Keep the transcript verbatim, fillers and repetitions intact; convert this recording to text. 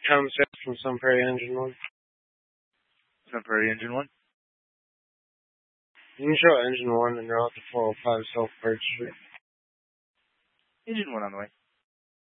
Thomas from Sun Prairie Engine one. Sun Prairie Engine one? You can show Engine one and you're out to four oh five South Birch Street. Engine one on the way.